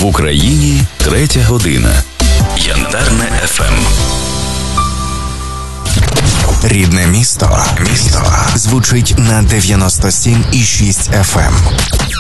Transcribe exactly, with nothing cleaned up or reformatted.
В Україні третя година. Янтарне еф ем. Рідне місто. Місто звучить на дев'яносто сім і шість еф ем.